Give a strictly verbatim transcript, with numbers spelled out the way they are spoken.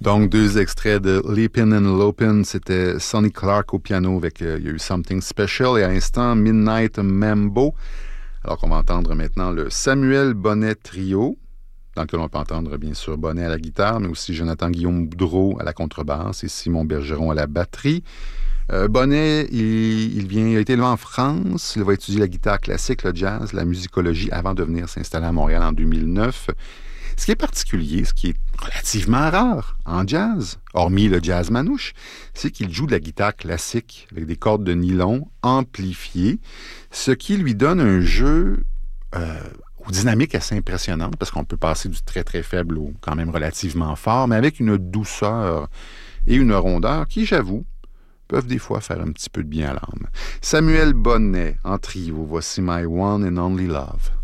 Donc, deux extraits de Leapin' and Lopin', c'était Sonny Clark au piano avec, euh, il y a eu Something Special, et à l'instant, Midnight Mambo. Alors qu'on va entendre maintenant le Samuel Bonnet Trio, dans lequel on peut entendre, bien sûr, Bonnet à la guitare, mais aussi Jonathan Guillaume Boudreau à la contrebasse et Simon Bergeron à la batterie. Euh, Bonnet, il, il, vient, il a été élevé en France, il va étudier la guitare classique, le jazz, la musicologie, avant de venir s'installer à Montréal en deux mille neuf. Ce qui est particulier, ce qui est relativement rare en jazz, hormis le jazz manouche, c'est qu'il joue de la guitare classique avec des cordes de nylon amplifiées, ce qui lui donne un jeu euh, aux dynamiques assez impressionnantes, parce qu'on peut passer du très très faible au quand même relativement fort, mais avec une douceur et une rondeur qui, j'avoue, peuvent des fois faire un petit peu de bien à l'âme. Samuel Bonnet en trio, voici My One and Only Love.